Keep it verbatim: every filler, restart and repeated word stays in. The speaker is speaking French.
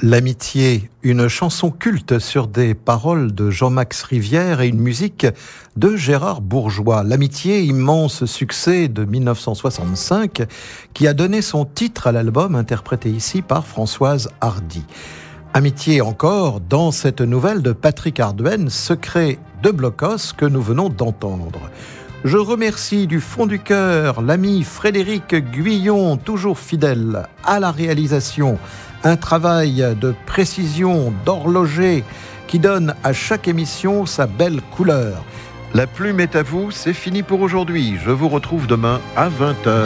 L'amitié, une chanson culte sur des paroles de Jean-Max Rivière et une musique de Gérard Bourgeois. L'amitié, immense succès de dix-neuf cent soixante-cinq, qui a donné son titre à l'album interprété ici par Françoise Hardy. Amitié encore dans cette nouvelle de Patrick Ardouin, Secret de Blocos, que nous venons d'entendre. Je remercie du fond du cœur l'ami Frédéric Guyon, toujours fidèle à la réalisation. Un travail de précision, d'horloger, qui donne à chaque émission sa belle couleur. La plume est à vous, c'est fini pour aujourd'hui. Je vous retrouve demain à vingt heures.